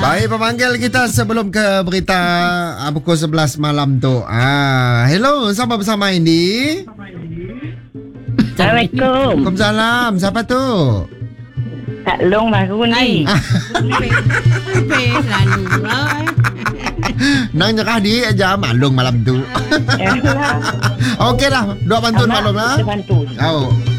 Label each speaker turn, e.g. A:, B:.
A: Baik, pemanggil kita sebelum ke berita pukul 11 malam tu. Hello, siapa bersama ini?
B: Assalamualaikum.
A: Waalaikumsalam. Siapa tu?
B: Kak Long baru ni.
C: Selalu lah.
A: Nang nyerah di aja malung malam tu. Okey dah, dua pantun malam lah.
B: Bantu.
A: Oh.